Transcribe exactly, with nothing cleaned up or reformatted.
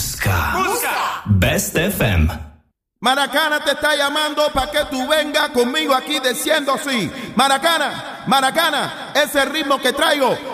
Busca. Busca. Best F M. Maracana te está llamando para que tú vengas conmigo aquí diciendo sí. Maracana, Maracana, ese ritmo que traigo